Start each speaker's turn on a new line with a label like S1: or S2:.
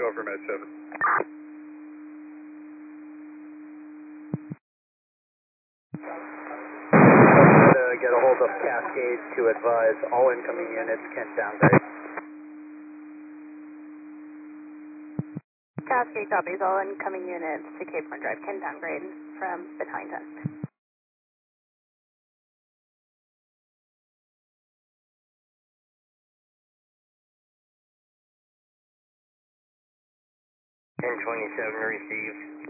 S1: Go for Med 7.
S2: Get a hold of Cascade to advise all incoming units can downgrade.
S3: Cascade copies, all incoming units to Cape Horn Drive can downgrade from battalion test.
S2: 1027 received.